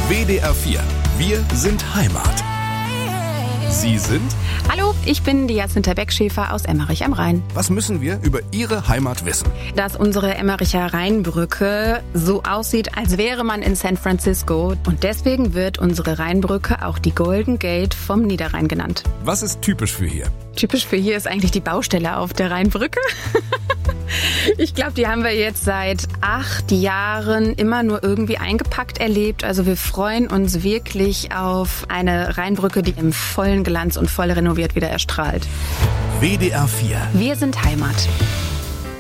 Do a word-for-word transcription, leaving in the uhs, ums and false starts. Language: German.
W D R vier. Wir sind Heimat. Sie sind? Hallo, ich bin die Jacinta Beckschäfer aus Emmerich am Rhein. Was müssen wir über Ihre Heimat wissen? Dass unsere Emmericher Rheinbrücke so aussieht, als wäre man in San Francisco. Und deswegen wird unsere Rheinbrücke auch die Golden Gate vom Niederrhein genannt. Was ist typisch für hier? Typisch für hier ist eigentlich die Baustelle auf der Rheinbrücke. Ich glaube, die haben wir jetzt seit acht Jahren immer nur irgendwie eingepackt erlebt. Also wir freuen uns wirklich auf eine Rheinbrücke, die im vollen Glanz und voll renoviert wieder erstrahlt. W D R vier. Wir sind Heimat.